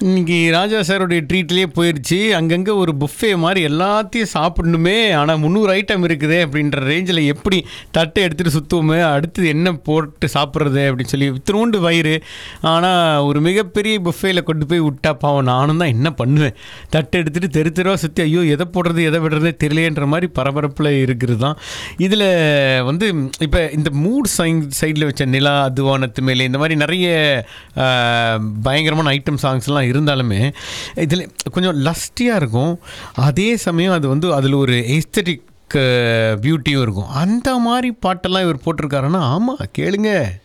இன்னைக்கு ராஜா சாருடைய ட்ரீட்லேயே போயிடுச்சு. அங்கங்கே ஒரு புஃபே மாதிரி எல்லாத்தையும் சாப்பிடணுமே, ஆனால் 300 ஐட்டம் இருக்குதே அப்படின்ற ரேஞ்சில் எப்படி தட்டை எடுத்துகிட்டு சுற்றுவோமே, அடுத்து என்ன போட்டு சாப்பிட்றது அப்படின்னு சொல்லி இத்தினோண்டு வயிறு. ஆனால் ஒரு மிகப்பெரிய புஃபேயில் கொண்டு போய் விட்டா பாவம், நானும் தான் என்ன பண்ணுவேன், தட்டை எடுத்துகிட்டு தெரு தெருவாக சுற்றி ஐயோ எதை போடுறது எதை விடுறதே தெரியலேன்ற மாதிரி பரபரப்பில் இருக்கிறது தான். இதில் வந்து இப்போ இந்த மூட் சைடில் வச்ச நிலா அதுவானத்து மேலே இந்த மாதிரி நிறைய பயங்கரமான ஐட்டம் சாங்ஸ்லாம் இருந்தாலுமே இதில் கொஞ்சம் லஸ்டியாக இருக்கும். அதே சமயம் அது வந்து அதில் ஒரு எஸ்தட்டிக் பியூட்டியும் இருக்கும். அந்த மாதிரி பாட்டெல்லாம் இவர் போட்டிருக்காருன்னா ஆமாம் கேளுங்க.